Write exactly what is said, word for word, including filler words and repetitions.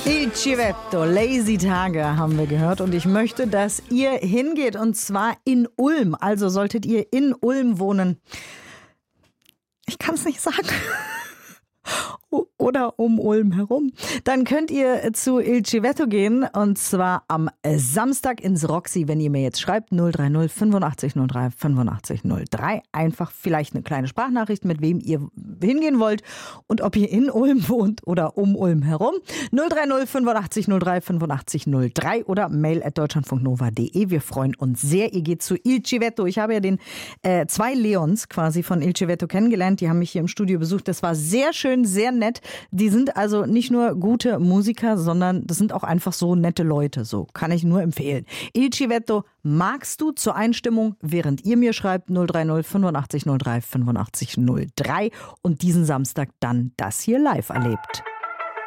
Il Civetto, Lazy Tage haben wir gehört und ich möchte, dass ihr hingeht und zwar in Ulm. Also solltet ihr in Ulm wohnen. Ich kann es nicht sagen. Oder um Ulm herum. Dann könnt ihr zu Il Civetto gehen und zwar am Samstag ins Roxy, wenn ihr mir jetzt schreibt null drei null fünfundachtzig null drei fünfundachtzig null drei. Einfach vielleicht eine kleine Sprachnachricht, mit wem ihr hingehen wollt und ob ihr in Ulm wohnt oder um Ulm herum. null drei null fünfundachtzig null drei fünfundachtzig null drei oder mail at deutschlandfunknova punkt de. Wir freuen uns sehr. Ihr geht zu Il Civetto. Ich habe ja den äh, zwei Leons quasi von Il Civetto kennengelernt. Die haben mich hier im Studio besucht. Das war sehr schön, sehr nett. Die sind also nicht nur gute Musiker, sondern das sind auch einfach so nette Leute. So kann ich nur empfehlen. Il Civetto magst du zur Einstimmung, während ihr mir schreibt null drei null fünfundachtzig null drei fünfundachtzig null drei und diesen Samstag dann das hier live erlebt.